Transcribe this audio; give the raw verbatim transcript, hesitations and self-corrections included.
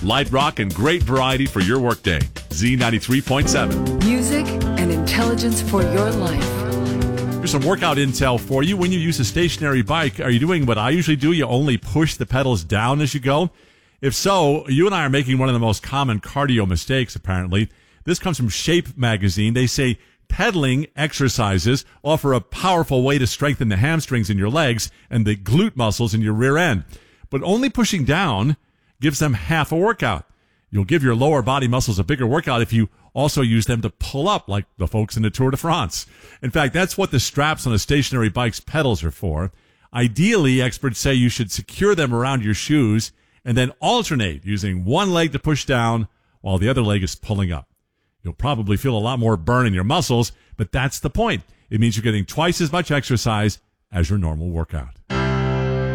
Light rock and great variety for your workday. Z ninety-three point seven. Music and intelligence for your life. Here's some workout intel for you. When you use a stationary bike, are you doing what I usually do? You only push the pedals down as you go? If so, you and I are making one of the most common cardio mistakes, apparently. This comes from Shape magazine. They say pedaling exercises offer a powerful way to strengthen the hamstrings in your legs and the glute muscles in your rear end. But only pushing down gives them half a workout. You'll give your lower body muscles a bigger workout if you also use them to pull up like the folks in the Tour de France. In fact, that's what the straps on a stationary bike's pedals are for. Ideally, experts say you should secure them around your shoes and then alternate using one leg to push down while the other leg is pulling up. You'll probably feel a lot more burn in your muscles, but that's the point. It means you're getting twice as much exercise as your normal workout.